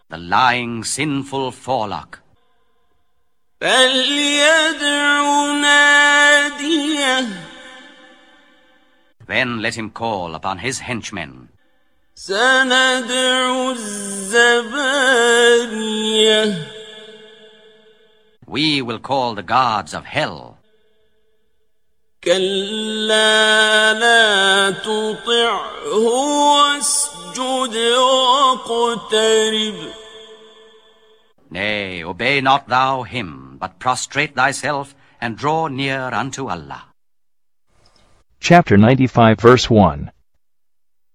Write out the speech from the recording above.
the lying, sinful forelock. فليدع ناديه. Then let him call upon his henchmen. سندع الزبانية. We will call the guards of hell. كلا لا تطعه واسجد واقترب. Nay, obey not thou him, but prostrate thyself and draw near unto Allah. Chapter 95 verse 1.